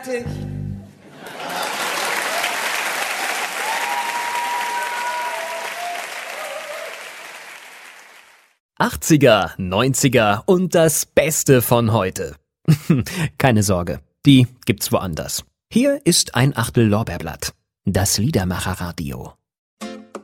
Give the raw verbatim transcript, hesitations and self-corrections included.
achtziger, neunziger und das Beste von heute. Keine Sorge, die gibt's woanders. Hier ist ein Achtel Lorbeerblatt. Das Liedermacher-Radio.